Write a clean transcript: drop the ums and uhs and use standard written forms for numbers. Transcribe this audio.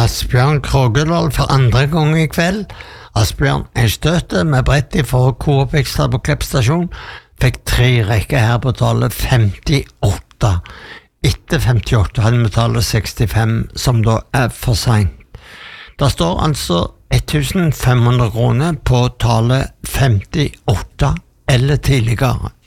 Asbjørn Krogedal for andre gang i kveld. Asbjørn, en støtte med Bretti for Coop Extra på Klepp stasjon, fikk 3 rekker her på tallet 58. Etter 58 hadde vi tallet 65, som da for sent. Det står altså 1500 kroner på tallet 58 eller tidligere.